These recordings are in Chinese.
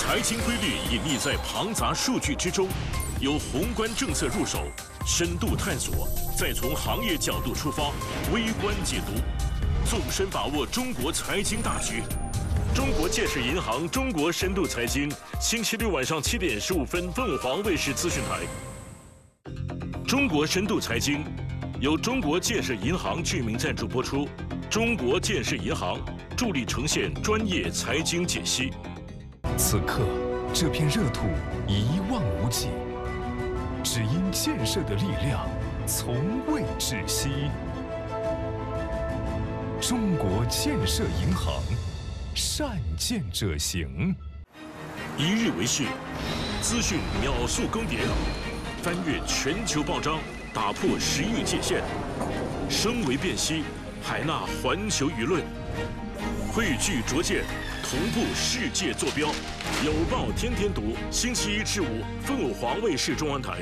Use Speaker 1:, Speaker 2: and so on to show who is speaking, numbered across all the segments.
Speaker 1: 财经规律隐匿在庞杂数据之中，由宏观政策入手，深度探索，再从行业角度出发，微观解读，纵深把握中国财经大局。中国建设银行中国深度财经，星期六晚上7点15分，凤凰卫视资讯台。中国深度财经由中国建设银行居民赞助播出，中国建设银行助力呈现专业财经解析。
Speaker 2: 此刻，这片热土一望无际，只因建设的力量从未止息。中国建设银行，善建者行。
Speaker 1: 一日为市，资讯秒速更迭，翻越全球报章，打破时域界限，声为辨析，海纳环球舆论，汇聚拙见，同步世界坐标。有报天天读，星期1至5，凤凰卫视中文台。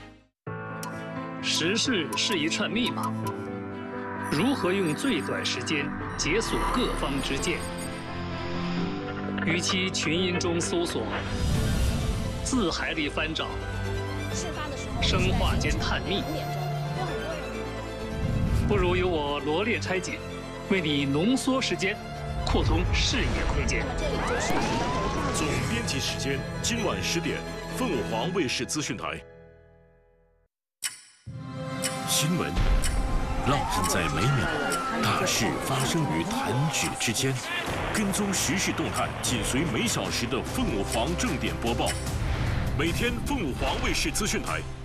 Speaker 3: 时事是一串密码，如何用最短时间解锁各方之见？与其群音中搜索，字海里翻找，生化间探秘，不如由我罗列拆解，为你浓缩时间，扩充视野空间。
Speaker 1: 总编辑时间今晚10点，凤凰卫视资讯台。新闻浪漫在每秒，大事发生于弹指之间。跟踪时事动态，紧随每小时的凤凰正点播报。每天凤凰卫视资讯台